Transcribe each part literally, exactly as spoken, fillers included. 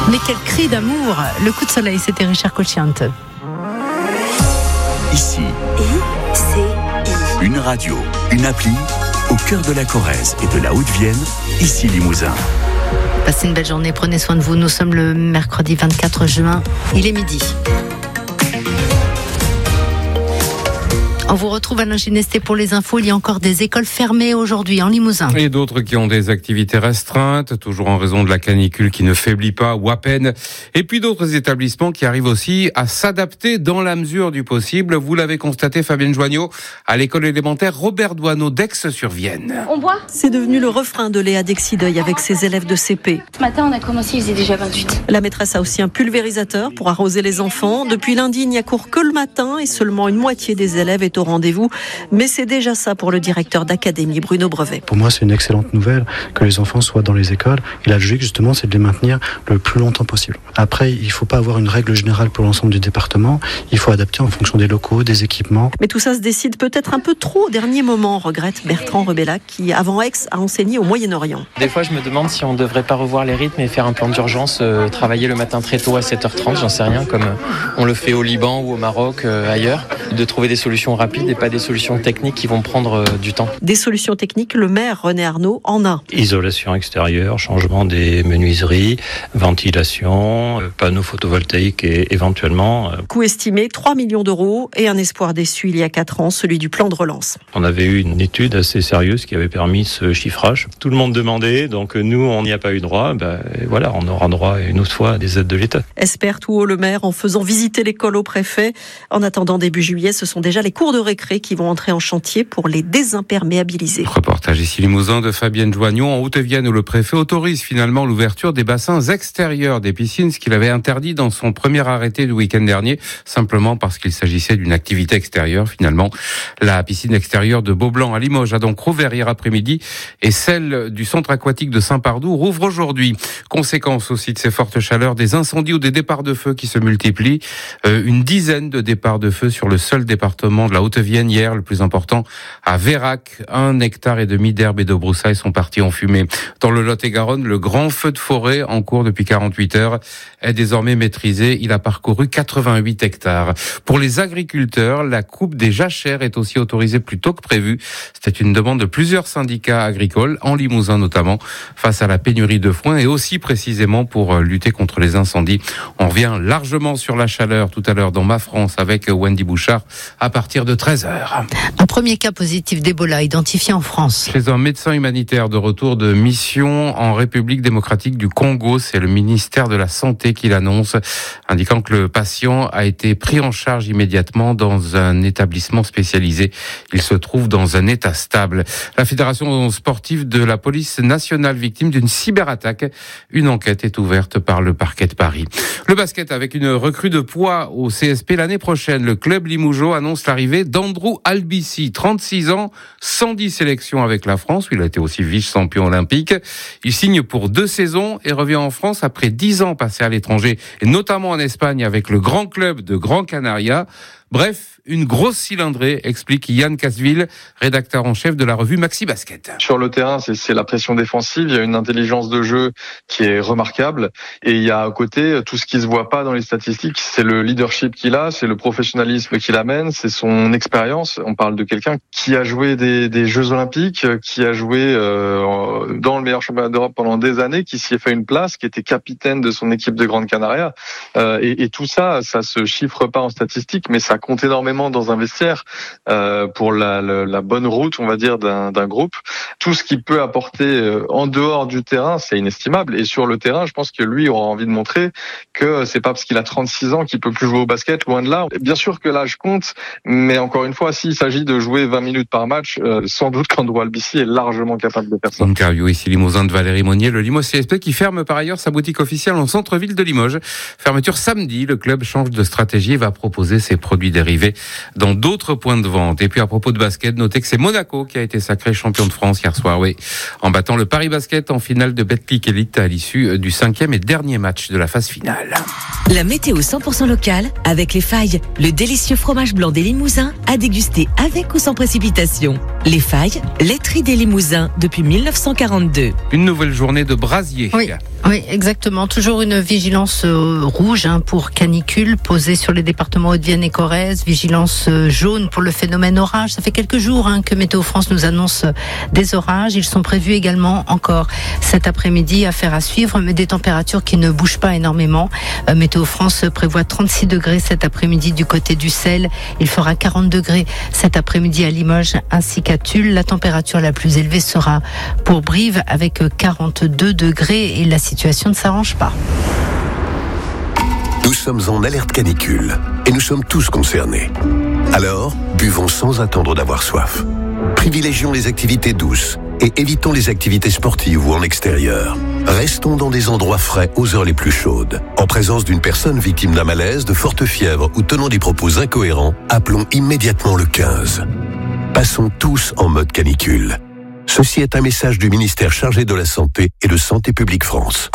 Mais quel cri d'amour! Le coup de soleil, c'était Richard Cocciante. Ici, I C I. une radio, une appli, au cœur de la Corrèze et de la Haute-Vienne, ici Limousin. Passez une belle journée, prenez soin de vous. Nous sommes le mercredi vingt-quatre juin, il est midi. On vous retrouve à l'Inginesté pour les infos. Il y a encore des écoles fermées aujourd'hui en Limousin. Et d'autres qui ont des activités restreintes, toujours en raison de la canicule qui ne faiblit pas ou à peine. Et puis d'autres établissements qui arrivent aussi à s'adapter dans la mesure du possible. Vous l'avez constaté, Fabienne Joignot, à l'école élémentaire Robert Doisneau d'Aix-sur-Vienne. On boit ? C'est devenu le refrain de Léa Dexideuil avec ses élèves de C P. Ce matin, on a commencé, il faisait déjà vingt-huit. La maîtresse a aussi un pulvérisateur pour arroser les enfants. Depuis lundi, il n'y a cours que le matin et seulement une moitié des élèves est au rendez-vous. Mais c'est déjà ça pour le directeur d'académie, Bruno Brevet. Pour moi, c'est une excellente nouvelle que les enfants soient dans les écoles. Et la logique, justement, c'est de les maintenir le plus longtemps possible. Après, il ne faut pas avoir une règle générale pour l'ensemble du département. Il faut adapter en fonction des locaux, des équipements. Mais tout ça se décide peut-être un peu trop au dernier moment, regrette Bertrand Rebellac, qui, avant Aix, a enseigné au Moyen-Orient. Des fois, je me demande si on ne devrait pas revoir les rythmes et faire un plan d'urgence, euh, travailler le matin très tôt à sept heures trente, j'en sais rien, comme on le fait au Liban ou au Maroc, euh, ailleurs, de trouver des solutions rapides et pas des solutions techniques qui vont prendre euh, du temps. Des solutions techniques, le maire René Arnaud en a. Isolation extérieure, changement des menuiseries, ventilation, euh, panneaux photovoltaïques et éventuellement... Euh... Coût estimé trois millions d'euros et un espoir déçu il y a quatre ans, celui du plan de relance. On avait eu une étude assez sérieuse qui avait permis ce chiffrage. Tout le monde demandait, donc nous, on n'y a pas eu droit. Ben, voilà, on aura droit une autre fois à des aides de l'État. Espère tout haut le maire en faisant visiter l'école au préfet. En attendant début juillet, ce sont déjà les cours de récré qui vont entrer en chantier pour les désimperméabiliser. Reportage ici Limousin de Fabienne Joignot en Haute-Vienne où le préfet autorise finalement l'ouverture des bassins extérieurs des piscines, ce qu'il avait interdit dans son premier arrêté du week-end dernier, simplement parce qu'il s'agissait d'une activité extérieure. Finalement, la piscine extérieure de Beaublanc à Limoges a donc rouvert hier après-midi et celle du centre aquatique de Saint-Pardoux rouvre aujourd'hui. Conséquence aussi de ces fortes chaleurs, des incendies ou des départs de feu qui se multiplient. Euh, une dizaine de départs de feu sur le seul département de la Haute-Vienne hier, le plus important à Vérac. Un hectare et demi d'herbe et de broussailles sont partis en fumée. Dans le Lot-et-Garonne, le grand feu de forêt en cours depuis quarante-huit heures est désormais maîtrisé. Il a parcouru quatre-vingt-huit hectares. Pour les agriculteurs, la coupe des jachères est aussi autorisée plus tôt que prévu. C'était une demande de plusieurs syndicats agricoles, en Limousin notamment, face à la pénurie de foin et aussi précisément pour lutter contre les incendies. On revient largement sur la chaleur tout à l'heure dans Ma France avec Wendy Bouchard à partir de treize heures. Un premier cas positif d'Ebola identifié en France. Chez un médecin humanitaire de retour de mission en République démocratique du Congo, c'est le ministère de la Santé qui l'annonce, indiquant que le patient a été pris en charge immédiatement dans un établissement spécialisé. Il se trouve dans un état stable. La Fédération sportive de la police nationale victime d'une cyberattaque. Une enquête est ouverte par le parquet de Paris. Le basket avec une recrue de poids au C S P l'année prochaine. Le club limougeot annonce l'arrivée d'Andrew Albici, trente-six ans, cent dix sélections avec la France, où il a été aussi vice-champion olympique. Il signe pour deux saisons et revient en France après dix ans passés à l'étranger, et notamment en Espagne avec le grand club de Gran Canaria. Bref, une grosse cylindrée, explique Yann Casville, rédacteur en chef de la revue Maxi Basket. Sur le terrain, c'est, c'est la pression défensive, il y a une intelligence de jeu qui est remarquable, et il y a à côté tout ce qui se voit pas dans les statistiques, c'est le leadership qu'il a, c'est le professionnalisme qu'il amène, c'est son expérience. On parle de quelqu'un qui a joué des, des Jeux Olympiques, qui a joué euh, dans le meilleur championnat d'Europe pendant des années, qui s'y est fait une place, qui était capitaine de son équipe de Gran Canaria, euh, et, et tout ça, ça se chiffre pas en statistiques, mais ça compte énormément dans un vestiaire euh, pour la, la, la bonne route, on va dire, d'un, d'un groupe. Tout ce qu'il peut apporter euh, en dehors du terrain, c'est inestimable. Et sur le terrain, je pense que lui aura envie de montrer que c'est pas parce qu'il a trente-six ans qu'il peut plus jouer au basket, loin de là. Bien sûr que l'âge compte, mais encore une fois, s'il s'agit de jouer vingt minutes par match, euh, sans doute qu'Andrew Albici est largement capable de faire ça. Interview ici Limousin de Valérie Monnier, le Limoges C S P qui ferme par ailleurs sa boutique officielle en centre-ville de Limoges. Fermeture samedi, le club change de stratégie et va proposer ses produits dérivés dans d'autres points de vente. Et puis à propos de basket, notez que c'est Monaco qui a été sacré champion de France hier soir, oui, en battant le Paris Basket en finale de Betclic Elite à l'issue du cinquième et dernier match de la phase finale. La météo cent pour cent locale avec Les Failles, le délicieux fromage blanc des Limousins à déguster avec ou sans précipitation. Les Failles, laiterie des Limousins depuis mille neuf cent quarante-deux. Une nouvelle journée de brasier. Oui. Oui, exactement. Toujours une vigilance euh, rouge hein, pour canicule posée sur les départements Haute-Vienne et Corrèze. Vigilance euh, jaune pour le phénomène orage. Ça fait quelques jours hein, que Météo France nous annonce euh, des orages. Ils sont prévus également encore cet après-midi. Affaire à suivre, mais des températures qui ne bougent pas énormément. Euh, Météo France prévoit trente-six degrés cet après-midi du côté du Selle. Il fera quarante degrés cet après-midi à Limoges ainsi qu'à Tulle. La température la plus élevée sera pour Brive avec quarante-deux degrés et la situation ne s'arrange pas. Nous sommes en alerte canicule et nous sommes tous concernés. Alors, buvons sans attendre d'avoir soif. Privilégions les activités douces et évitons les activités sportives ou en extérieur. Restons dans des endroits frais aux heures les plus chaudes. En présence d'une personne victime d'un malaise, de forte fièvre ou tenant des propos incohérents, appelons immédiatement le quinze. Passons tous en mode canicule. Ceci est un message du ministère chargé de la Santé et de Santé publique France.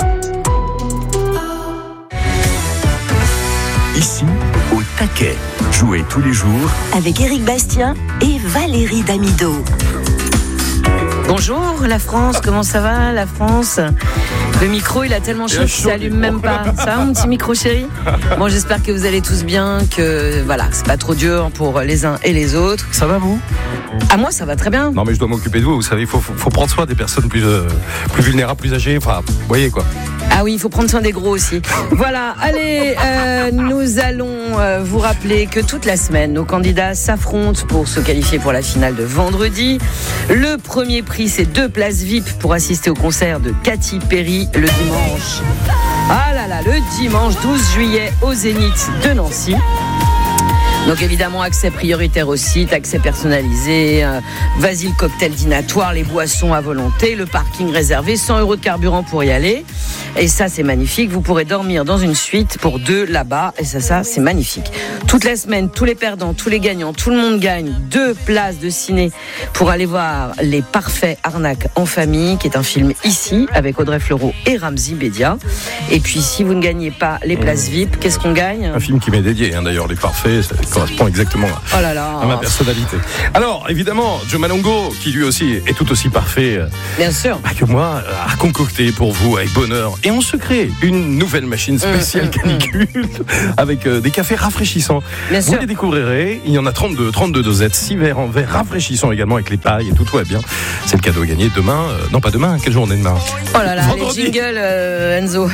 Ici, au taquet. Jouez tous les jours avec Éric Bastien et Valérie Damido. Bonjour la France, comment ça va la France? Le micro il a tellement chaud qu'il s'allume même pas. Ça va mon petit micro chéri? Bon, j'espère que vous allez tous bien, que voilà, c'est pas trop dur pour les uns et les autres. Ça va vous? À moi ça va très bien. Non mais je dois m'occuper de vous, vous savez, il faut, faut, faut prendre soin des personnes plus, euh, plus vulnérables, plus âgées, enfin, vous voyez quoi. Ah oui, il faut prendre soin des gros aussi. Voilà, allez, euh, nous allons euh, vous rappeler que toute la semaine, nos candidats s'affrontent pour se qualifier pour la finale de vendredi. Le premier prix, c'est deux places V I P pour assister au concert de Katy Perry le dimanche. Ah là là, le dimanche douze juillet au Zénith de Nancy. Donc évidemment, accès prioritaire au site, accès personnalisé, euh, vas-y le cocktail dînatoire, les boissons à volonté, le parking réservé, cent euros de carburant pour y aller. Et ça, c'est magnifique. Vous pourrez dormir dans une suite pour deux là-bas. Et ça, ça, c'est magnifique. Toute la semaine, tous les perdants, tous les gagnants, tout le monde gagne deux places de ciné pour aller voir Les Parfaits Arnaques en famille, qui est un film ici, avec Audrey Fleurot et Ramzy Bedia. Et puis, si vous ne gagnez pas les places V I P, qu'est-ce qu'on gagne? Un film qui m'est dédié, hein, d'ailleurs, Les Parfaits, ça correspond exactement à, oh là là. à ma personnalité. Alors, évidemment, Joe Malongo, qui lui aussi est tout aussi parfait Bien sûr. Bah, que moi, a concocté pour vous avec bonheur et en secret une nouvelle machine spéciale mmh, canicule mmh. avec euh, des cafés rafraîchissants. Bien vous sûr. les découvrirez. Il y en a trente-deux, trente-deux dosettes, six verres en verre rafraîchissants également avec les pailles et tout, tout va bien. C'est le cadeau à gagner demain. Euh, non, pas demain. Quelle journée demain? Oh là là, Vendredi. les jingles, euh, Enzo.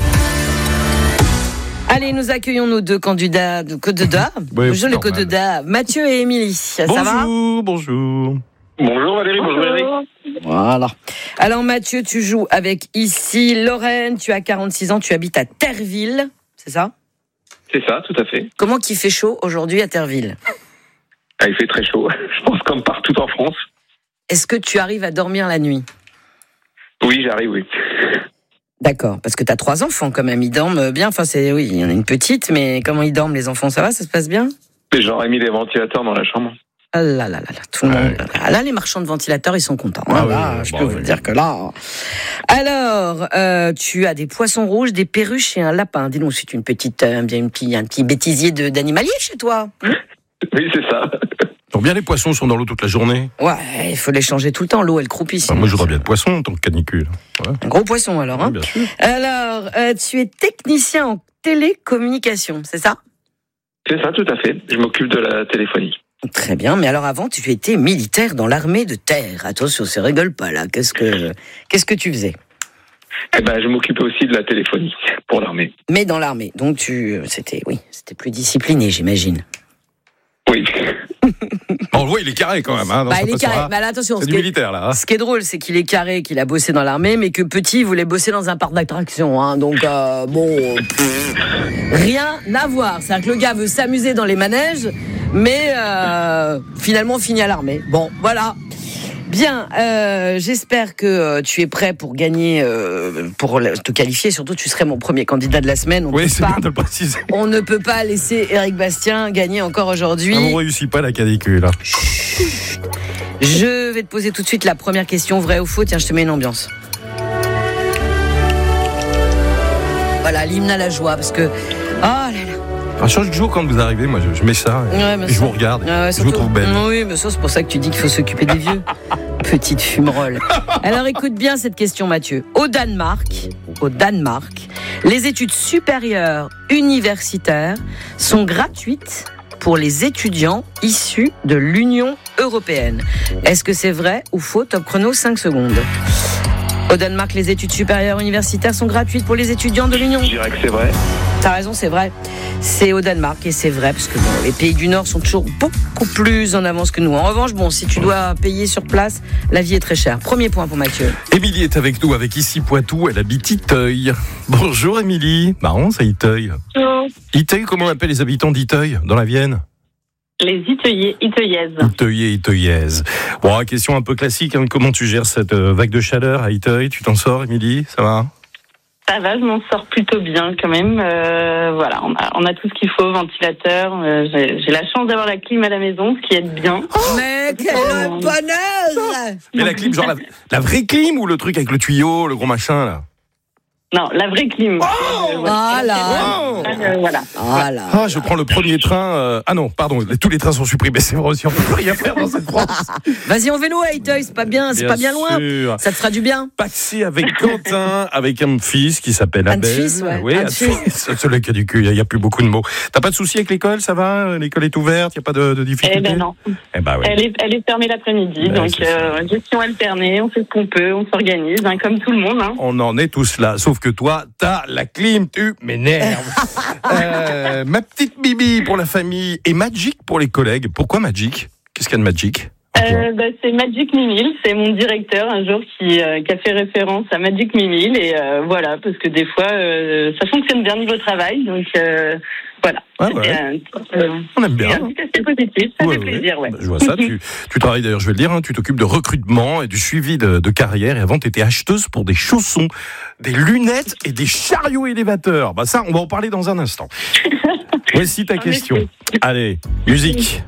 Allez, nous accueillons nos deux candidats de Côte-d'Or. Oui, bonjour les Côte-d'Or, Mathieu et Émilie. Ça bonjour, va? Bonjour. Bonjour Valérie, bonjour Eric. Voilà. Alors Mathieu, tu joues avec ici Lorraine, tu as quarante-six ans, tu habites à Terreville, c'est ça? C'est ça, tout à fait. Comment qu'il fait chaud aujourd'hui à Terreville? Ah, il fait très chaud, je pense comme partout en France. Est-ce que tu arrives à dormir la nuit? Oui, j'arrive, oui. D'accord, parce que tu as trois enfants quand même, ils dorment bien, enfin c'est, oui, il y en a une petite, mais comment ils dorment les enfants, ça va, ça se passe bien? J'aurais mis des ventilateurs dans la chambre. Ah là là là là, tout le monde. Ouais. Là, les marchands de ventilateurs, ils sont contents. Ah hein, oui, là, oui, je bon, peux oui. vous le dire que là. Alors, euh, tu as des poissons rouges, des perruches et un lapin. Dis-nous, c'est une petite, euh, bien, un petit, un petit bêtisier de, d'animalier chez toi. Oui, c'est ça. Donc bien les poissons sont dans l'eau toute la journée. Ouais, il faut les changer tout le temps. L'eau, elle croupit. Enfin, moi, je voudrais bien de poissons en tant que canicule. Ouais. Un gros poisson alors. Hein. Oui, bien sûr. Alors, euh, tu es technicien en télécommunication, c'est ça? C'est ça, tout à fait. Je m'occupe de la téléphonie. Très bien, mais alors avant, tu étais militaire dans l'armée de terre. Attention, ça rigole pas là. Qu'est-ce que, qu'est-ce que tu faisais? Eh ben, je m'occupais aussi de la téléphonie pour l'armée. Mais dans l'armée, donc tu, c'était, oui, c'était plus discipliné, j'imagine. Oui. On le voit, il est carré quand même. Hein, dans bah, sa il est façon, carré. hein. Mais là, attention, c'est du est, militaire là. Hein. Ce qui est drôle, c'est qu'il est carré, qu'il a bossé dans l'armée, mais que petit, il voulait bosser dans un parc d'attractions. Hein, donc euh, bon, pff, rien à voir. C'est-à-dire que le gars veut s'amuser dans les manèges, mais euh, finalement finit à l'armée. Bon, voilà. Bien, euh, j'espère que euh, tu es prêt pour gagner, euh, pour te qualifier. Surtout, tu serais mon premier candidat de la semaine. On oui, peut c'est pas, bien de le préciser. On ne peut pas laisser Éric Bastien gagner encore aujourd'hui. On ne réussit pas la canicule. Hein. Je vais te poser tout de suite la première question, vrai ou faux. Tiens, je te mets une ambiance. Voilà, l'hymne à la joie, parce que... Oh là là. À chaque jour, quand vous arrivez, moi, je, je mets ça et, Ouais, mais et je ça- vous regarde. Ah ouais, je vous surtout- trouve belle. Oui, mais ça, c'est pour ça que tu dis qu'il faut s'occuper des vieux. Petite fumerolle. Alors écoute bien cette question, Mathieu. Au Danemark, au Danemark, les études supérieures universitaires sont gratuites pour les étudiants issus de l'Union européenne. Est-ce que c'est vrai ou faux? Top chrono, cinq secondes. Au Danemark, les études supérieures universitaires sont gratuites pour les étudiants de l'Union. Je dirais que c'est vrai. T'as raison, c'est vrai. C'est au Danemark et c'est vrai parce que bon, les pays du Nord sont toujours beaucoup plus en avance que nous. En revanche, bon, si tu dois payer sur place, la vie est très chère. Premier point pour Mathieu. Émilie est avec nous, avec ici Poitou, elle habite Iteuil. Bonjour Émilie. Marrant, ça Iteuil. Bonjour. Iteuil, comment on appelle les habitants d'Iteuil, dans la Vienne? Les Iteuillais, Iteuillaises. Iteuillais, Iteuillaises. Bon, question un peu classique, hein. Comment tu gères cette euh, vague de chaleur à Iteuil? Tu t'en sors, Émilie? Ça va? Ça va, je m'en sors plutôt bien quand même. Euh, voilà, on a, on a tout ce qu'il faut, ventilateur. Euh, j'ai, j'ai la chance d'avoir la clim à la maison, ce qui aide bien. Oh, mais quel bonheur! Mais la clim, genre la, la vraie clim ou le truc avec le tuyau, le gros machin, là? Non, la vraie clim. Oh, euh, voilà. Ah là. Euh, voilà. Ah là. Ah, je prends le premier train. euh, Ah non, pardon, tous les trains sont supprimés. C'est vrai aussi, on peut plus rien faire dans cette France. Vas-y, en vélo à Iteuil, c'est pas bien, c'est Bien pas bien loin. sûr. Ça te fera du bien. Passé avec Quentin, avec un fils qui s'appelle Un Abel. fils, ouais, Oui, un un fils. fils. Celui qui a du cul, il n'y a plus beaucoup de mots. T'as pas de soucis avec l'école, ça va? L'école est ouverte, il n'y a pas de, de difficultés? Eh ben non. Eh ben oui. Elle est, elle est fermée l'après-midi, Ben, donc c'est ça. euh, gestion alternée, on fait ce qu'on peut, on s'organise, hein, comme tout le monde. Hein. On en est tous là, sauf que toi, t'as la clim, tu m'énerves. euh, ma petite Bibi pour la famille et Magic pour les collègues. Pourquoi Magic? Qu'est-ce qu'il y a de Magic? Euh, bah, c'est Magic Mimile, c'est mon directeur un jour qui, euh, qui a fait référence à Magic Mimile et euh, voilà, parce que des fois euh, ça fonctionne bien niveau travail, donc euh, voilà. Ah ouais. C'était un- euh, On aime bien. un petit aspect positif, ça Ouais, fait ouais. plaisir, ouais. Bah, je vois ça. Tu, tu travailles d'ailleurs, je vais le dire, hein, tu t'occupes de recrutement et du suivi de, de carrière. Et avant, tu étais acheteuse pour des chaussons, des lunettes et des chariots élévateurs. Bah ça, on va en parler dans un instant. Voici ta question. Allez, musique.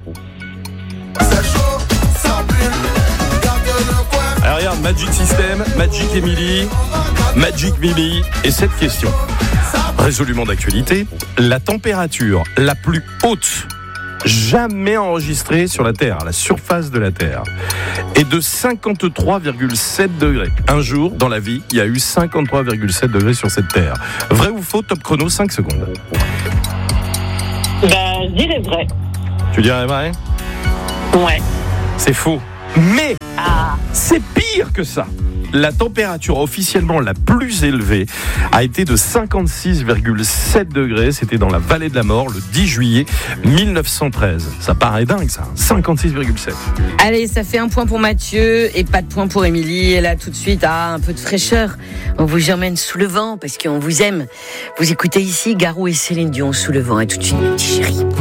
Alors regarde, Magic System, Magic Emily, Magic Mimi et cette question. Résolument d'actualité, la température la plus haute jamais enregistrée sur la Terre, à la surface de la Terre, est de cinquante-trois virgule sept degrés. Un jour, dans la vie, il y a eu cinquante-trois virgule sept degrés sur cette Terre. Vrai ou faux? Top chrono, cinq secondes. Bah, je dirais vrai. Tu dirais vrai? Ouais. C'est faux. Mais c'est pire que ça. La température officiellement la plus élevée a été de cinquante-six virgule sept degrés. C'était dans la vallée de la mort le dix juillet mille neuf cent treize. Ça paraît dingue ça, cinquante-six virgule sept. Allez, ça fait un point pour Mathieu et pas de point pour Émilie. Et là, tout de suite, ah, un peu de fraîcheur. On vous emmène sous le vent parce qu'on vous aime. Vous écoutez ici Garou et Céline Dion sous le vent. Et tout de suite, mes petits chéris.